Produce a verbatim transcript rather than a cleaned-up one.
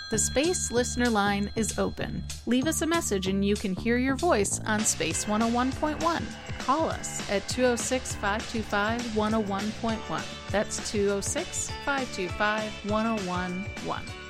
The Space Listener line is open. Leave us a message and you can hear your voice on Space one oh one point one. Call us at two oh six, five two five, one oh one point one. That's two oh six, five two five, one oh one point one.